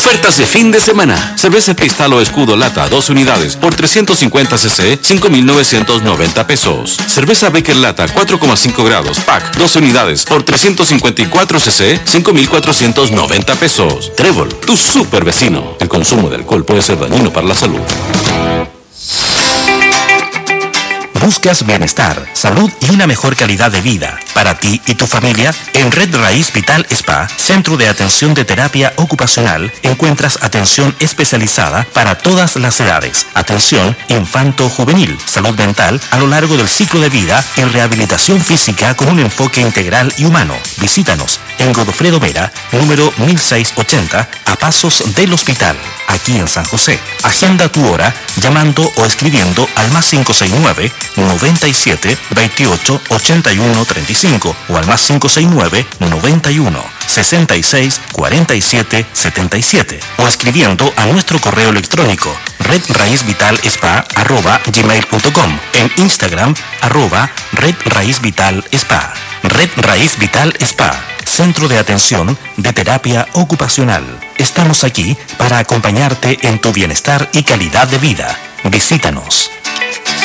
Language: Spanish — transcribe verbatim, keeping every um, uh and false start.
Ofertas de fin de semana. Cerveza Cristal o Escudo Lata, dos unidades, por trescientos cincuenta centilitros, cinco mil novecientos noventa pesos. Cerveza Becker Lata, cuatro coma cinco grados, pack, dos unidades, por trescientos cincuenta y cuatro centilitros, cinco mil cuatrocientos noventa pesos. Trébol, tu super vecino. El consumo de alcohol puede ser dañino para la salud. Buscas bienestar, salud y una mejor calidad de vida para ti y tu familia. En Red Raíz Vital Spa, Centro de Atención de Terapia Ocupacional, encuentras atención especializada para todas las edades, atención infanto-juvenil, salud mental a lo largo del ciclo de vida, en rehabilitación física con un enfoque integral y humano. Visítanos en Godofredo Vera, número mil seiscientos ochenta, a pasos del hospital, aquí en San José. Agenda tu hora llamando o escribiendo al más cinco seis nueve, noventa y siete, veintiocho, ochenta y uno, treinta y cinco o al más cinco seis nueve, noventa y uno, sesenta y seis, cuarenta y siete, setenta y siete o escribiendo a nuestro correo electrónico red raíz vital spa arroba gmail punto com, en Instagram arroba red raíz vital spa. Red Raíz Vital Spa, Centro de Atención de Terapia Ocupacional. Estamos aquí para acompañarte en tu bienestar y calidad de vida. Visítanos.